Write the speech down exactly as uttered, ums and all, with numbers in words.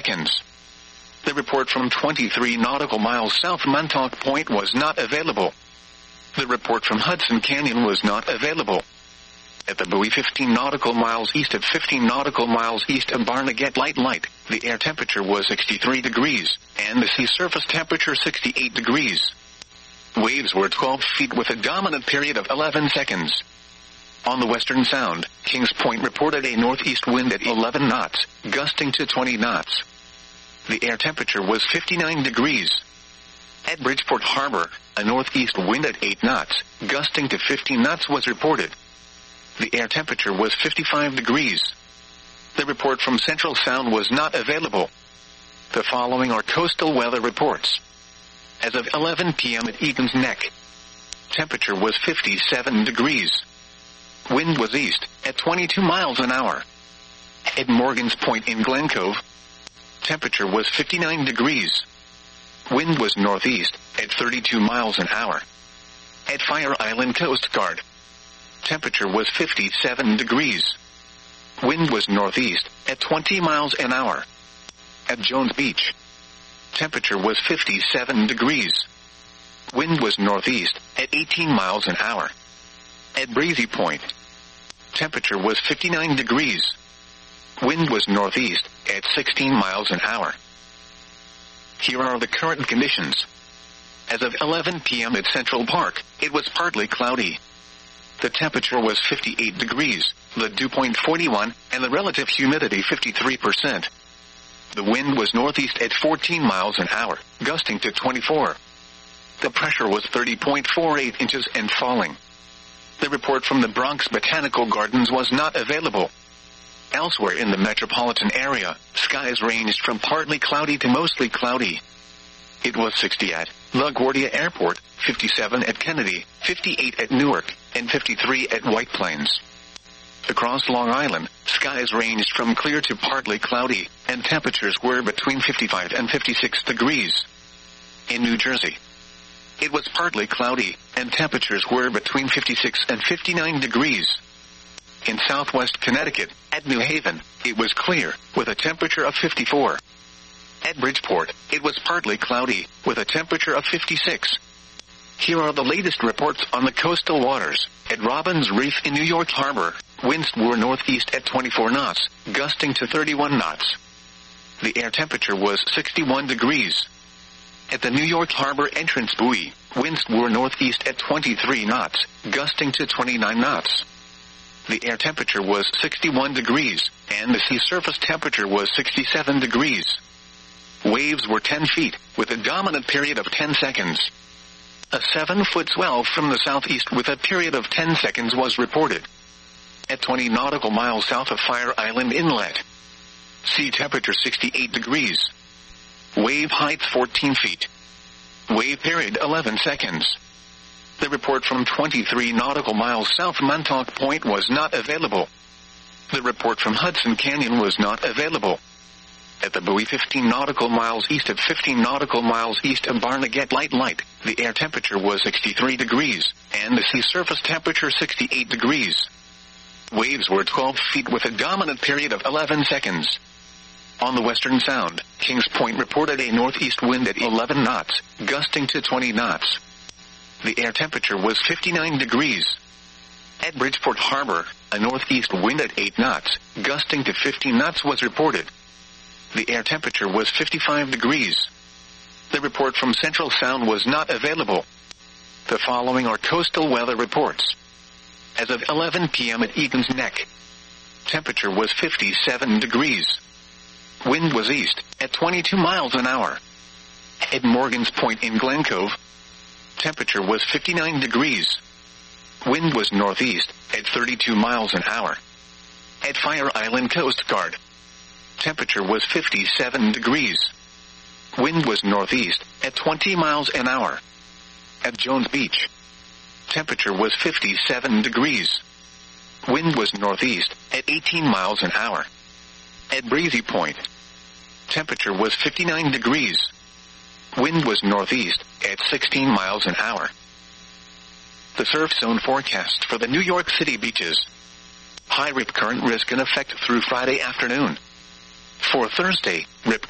seconds. The report from twenty-three nautical miles south Montauk Point was not available. The report from Hudson Canyon was not available. At the buoy fifteen nautical miles east of fifteen nautical miles east of Barnegat Light Light, the air temperature was sixty-three degrees, and the sea surface temperature sixty-eight degrees. Waves were twelve feet with a dominant period of eleven seconds. On the Western Sound, Kings Point reported a northeast wind at eleven knots, gusting to twenty knots. The air temperature was fifty-nine degrees. At Bridgeport Harbor, a northeast wind at eight knots, gusting to fifteen knots was reported. The air temperature was fifty-five degrees. The report from Central Sound was not available. The following are coastal weather reports. As of eleven p.m. at Egan's Neck, temperature was fifty-seven degrees. Wind was east, at twenty-two miles an hour. At Morgan's Point in Glen Cove, temperature was fifty-nine degrees. Wind was northeast, at thirty-two miles an hour. At Fire Island Coast Guard, temperature was fifty-seven degrees. Wind was northeast, at twenty miles an hour. At Jones Beach, temperature was fifty-seven degrees. Wind was northeast, at eighteen miles an hour. At Breezy Point, temperature was fifty-nine degrees. Wind was northeast, at sixteen miles an hour. Here are the current conditions. As of eleven p.m. at Central Park, it was partly cloudy. The temperature was fifty-eight degrees, the dew point forty-one, and the relative humidity fifty-three percent. The wind was northeast at fourteen miles an hour, gusting to twenty-four. The pressure was thirty point four eight inches and falling. The report from the Bronx Botanical Gardens was not available. Elsewhere in the metropolitan area, skies ranged from partly cloudy to mostly cloudy. It was sixty at LaGuardia Airport, fifty-seven at Kennedy, fifty-eight at Newark, and fifty-three at White Plains. Across Long Island, skies ranged from clear to partly cloudy, and temperatures were between fifty-five and fifty-six degrees. In New Jersey, it was partly cloudy, and temperatures were between fifty-six and fifty-nine degrees. In southwest Connecticut, at New Haven, it was clear, with a temperature of fifty-four. At Bridgeport, it was partly cloudy, with a temperature of fifty-six. Here are the latest reports on the coastal waters. At Robbins Reef in New York Harbor, winds were northeast at twenty-four knots, gusting to thirty-one knots. The air temperature was sixty-one degrees. At the New York Harbor entrance buoy, winds were northeast at twenty-three knots, gusting to twenty-nine knots. The air temperature was sixty-one degrees, and the sea surface temperature was sixty-seven degrees. Waves were ten feet, with a dominant period of ten seconds. A seven-foot swell from the southeast with a period of ten seconds was reported. At twenty nautical miles south of Fire Island Inlet, sea temperature sixty-eight degrees. Wave height fourteen feet. Wave period eleven seconds. The report from twenty-three nautical miles south Montauk Point was not available. The report from Hudson Canyon was not available. At the buoy fifteen nautical miles east of fifteen nautical miles east of Barnegat Light Light, the air temperature was sixty-three degrees, and the sea surface temperature sixty-eight degrees. Waves were twelve feet with a dominant period of eleven seconds. On the Western Sound, Kings Point reported a northeast wind at eleven knots, gusting to twenty knots. The air temperature was fifty-nine degrees. At Bridgeport Harbor, a northeast wind at eight knots, gusting to fifteen knots was reported. The air temperature was fifty-five degrees. The report from Central Sound was not available. The following are coastal weather reports. As of eleven p.m. at Egan's Neck, temperature was fifty-seven degrees. Wind was east, at twenty-two miles an hour. At Morgan's Point in Glen Cove, temperature was fifty-nine degrees. Wind was northeast, at thirty-two miles an hour. At Fire Island Coast Guard, temperature was fifty-seven degrees. Wind was northeast, at twenty miles an hour. At Jones Beach, temperature was fifty-seven degrees. Wind was northeast, at eighteen miles an hour. At Breezy Point, temperature was fifty-nine degrees. Wind was northeast, at sixteen miles an hour. The surf zone forecast for the New York City beaches. High rip current risk in effect through Friday afternoon. For Thursday, rip